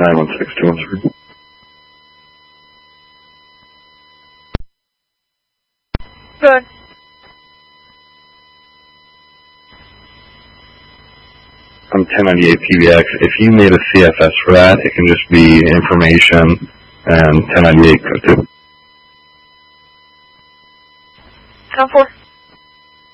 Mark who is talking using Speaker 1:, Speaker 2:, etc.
Speaker 1: 916-213.
Speaker 2: Good.
Speaker 1: I'm 1098 PBX. If you made a CFS for that, it can just be information and 1098 code 2.
Speaker 2: 10-4.